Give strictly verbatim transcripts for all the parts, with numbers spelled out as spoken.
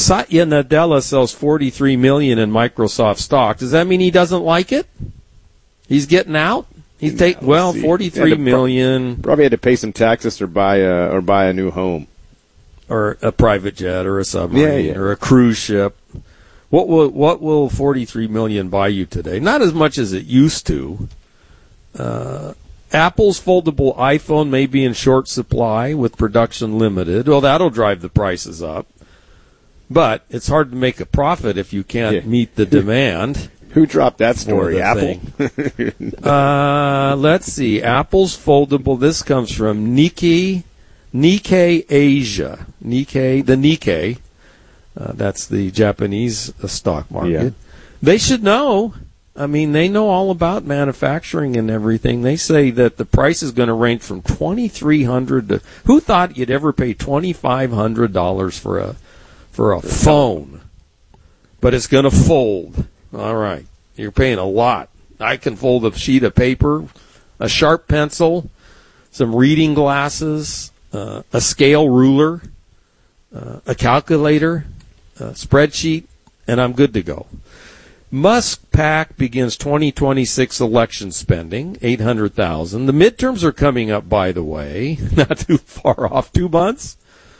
Satya Nadella sells forty-three million dollars in Microsoft stock. Does that mean he doesn't like it? He's getting out? He's take No, well, see. forty-three million Pro- probably had to pay some taxes or buy a or buy a new home, or a private jet, or a submarine, Yeah, yeah. or a cruise ship. What will what will forty-three million buy you today? Not as much as it used to. Uh, Apple's foldable iPhone may be in short supply with production limited. Well, that'll drive the prices up. But it's hard to make a profit if you can't Yeah. meet the demand. Who dropped that for story? the Apple. thing. uh, let's see. Apple's foldable. This comes from Nikkei, Nikkei Asia. Nikkei, the Nikkei. Uh, that's the Japanese uh, stock market. Yeah. They should know. I mean, they know all about manufacturing and everything. They say that the price is going to range from twenty-three hundred dollars to. Who thought you'd ever pay twenty-five hundred dollars for a for a phone? But it's going to fold. All right. You're paying a lot. I can fold a sheet of paper, a sharp pencil, some reading glasses, uh, a scale ruler, uh, a calculator, a spreadsheet, and I'm good to go. Musk PAC begins twenty twenty-six election spending, eight hundred thousand dollars. The midterms are coming up, by the way, not too far off, two months.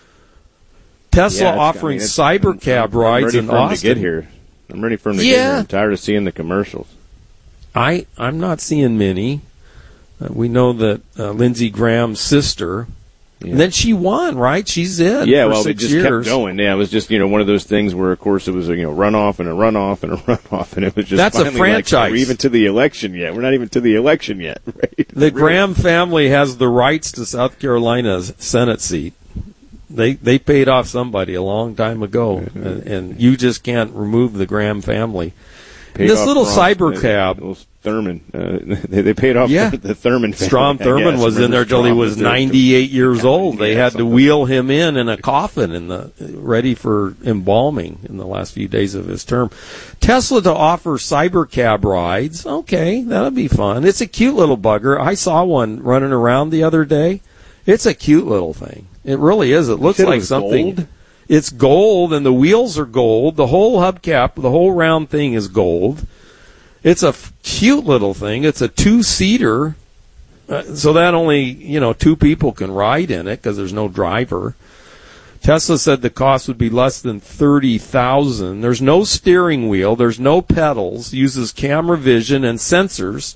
Tesla Yeah, it's- offering I mean, it's- cyber I'm- cab I'm rides ready in for him Austin. to get here. I'm ready for him to get Yeah. here. I'm tired of seeing the commercials. I, I'm not seeing many. Uh, we know that uh, Lindsey Graham's sister, Yeah. and then she won, right? She's in Yeah, for well, it six just years. kept going. Yeah, it was just, you know, one of those things where, of course, it was a, you know, runoff and a runoff and a runoff, and it was just That's a finally franchise. Like, are we even to the election yet? We're not even to the election yet, right? The Graham family has the rights to South Carolina's Senate seat. They they paid off somebody a long time ago, Mm-hmm. and, and you just can't remove the Graham family. Paid This off little Ron- cyber uh, cab. little Thurman. Uh, they, they paid off Yeah. the Thurman family. Strom I Thurman guess. was in Remember there till he Strom was there? ninety-eight years old. They Yeah, had to something. wheel him in in a coffin in the ready for embalming in the last few days of his term. Tesla to offer cyber cab rides. Okay, that'll be fun. It's a cute little bugger. I saw one running around the other day. It's a cute little thing. It really is. It looks said it like was something. gold? It's gold, and the wheels are gold. The whole hubcap, the whole round thing is gold. It's a f- cute little thing. It's a two-seater, uh, so that only, you know, two people can ride in it because there's no driver. Tesla said the cost would be less than thirty thousand dollars. There's no steering wheel. There's no pedals. Uses camera vision and sensors.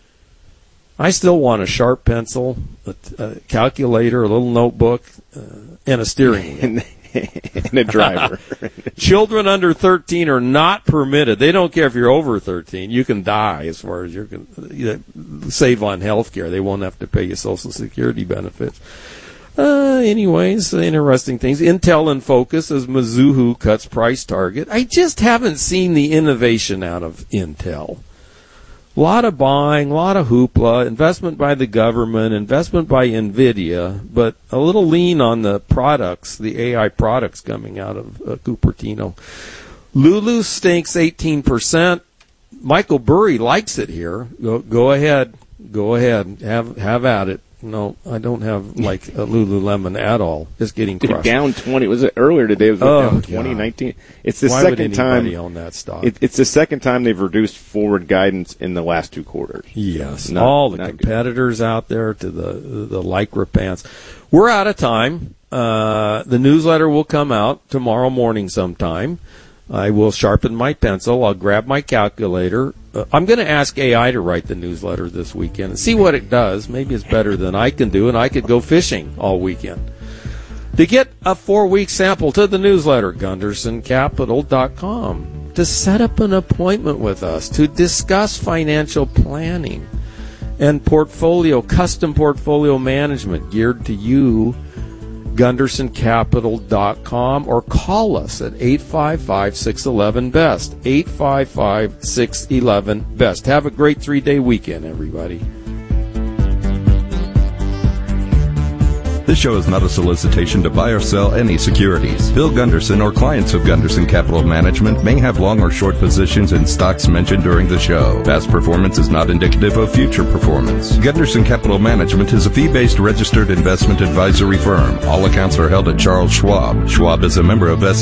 I still want a sharp pencil, a, a calculator, a little notebook, uh, and a steering wheel. and, and a driver. Children under thirteen are not permitted. They don't care if you're over thirteen. You can die as far as you're going to save on health care. They won't have to pay you Social Security benefits. Uh, anyways, interesting things. Intel in focus as Mizuho cuts price target. I just haven't seen the innovation out of Intel. A lot of buying, a lot of hoopla, investment by the government, investment by NVIDIA, but a little lean on the products, the A I products coming out of uh, Cupertino. Lulu stinks eighteen percent. Michael Burry likes it here. Go, go ahead. Go ahead. Have have at it. No, I don't have like a Lululemon at all. Just getting crushed. Down twenty. Was it earlier today? It was Oh, down twenty, God. nineteen. It's the Why would second anybody time. own that stock? It, it's the second time they've reduced forward guidance in the last two quarters. Yes, Not- all the not good. competitors out there to the the Lycra pants. We're out of time. Uh, the newsletter will come out tomorrow morning sometime. I will sharpen my pencil. I'll grab my calculator. Uh, I'm going to ask A I to write the newsletter this weekend and see what it does. Maybe it's better than I can do, and I could go fishing all weekend. To get a four-week sample to the newsletter, Gunderson Capital dot com. To set up an appointment with us to discuss financial planning and portfolio, custom portfolio management geared to you, Gunderson Capital dot com, or call us at eight five five, six one one, B E S T, eight five five, six one one, B E S T. Have a great three-day weekend, everybody. This show is not a solicitation to buy or sell any securities. Bill Gunderson or clients of Gunderson Capital Management may have long or short positions in stocks mentioned during the show. Past performance is not indicative of future performance. Gunderson Capital Management is a fee-based registered investment advisory firm. All accounts are held at Charles Schwab. Schwab is a member of S.